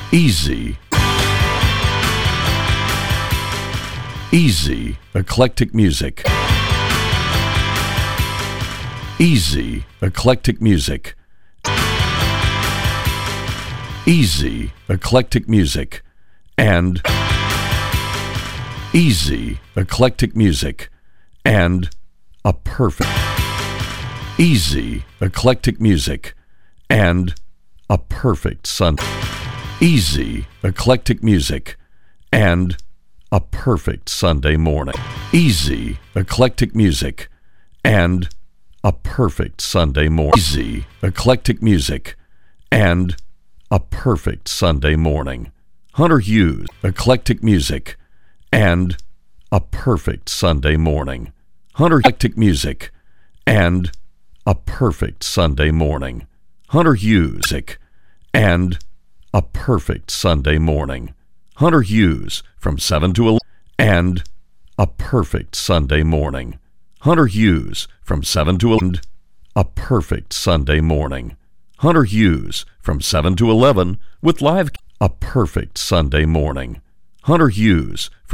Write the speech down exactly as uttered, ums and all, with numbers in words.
Easy. Easy, eclectic music. Easy, eclectic music. Easy, eclectic music. And easy, eclectic music. And a perfect. Easy, eclectic music. And a perfect Sunday. Easy, eclectic music. And a perfect Sunday morning. Easy, eclectic music. And a perfect Sunday morning. Easy, eclectic music. And a perfect Sunday morning. Hunter Hughes, eclectic music. And a perfect Sunday morning. Hunter eclectic music. And a perfect Sunday morning. Hunter Hughes, and a perfect Sunday morning. Hunter Hughes from seven to eleven, and a perfect Sunday morning. Hunter Hughes from seven to eleven, a perfect Sunday morning. Hunter Hughes from seven to eleven with live, a perfect Sunday morning. Hunter Hughes from